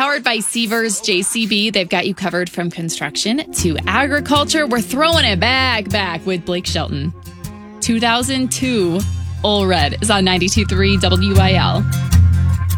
powered by Sievers JCB. They've got you covered from construction to agriculture. We're throwing it back with Blake Shelton. 2002, Ole Red is on 92.3 WIL.